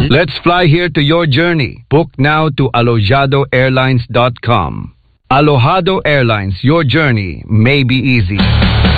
Let's fly here to your journey. Book now to alojadoairlines.com. Alojado Airlines, your journey may be easy.